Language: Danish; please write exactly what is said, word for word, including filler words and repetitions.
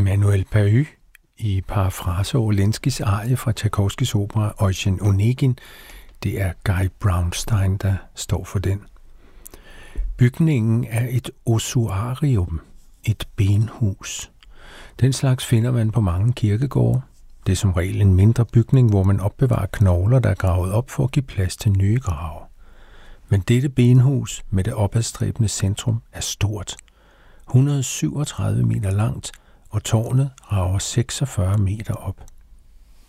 Emanuel Pahud i parafrase over Lenskis arie fra Tchaikovskys opera Eugen Onegin. Det er Guy Brownstein, der står for den. Bygningen er et ossuarium, et benhus. Den slags finder man på mange kirkegårde. Det er som regel en mindre bygning, hvor man opbevarer knogler, der er gravet op for at give plads til nye grave. Men dette benhus med det opadstræbende centrum er stort. et hundrede og syvogtredive meter langt, og tårnet rager seksogfyrre meter op.